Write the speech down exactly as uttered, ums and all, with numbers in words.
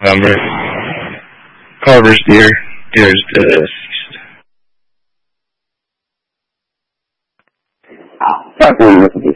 Number. Carver's deer. Deer's deceased. Talk to him with the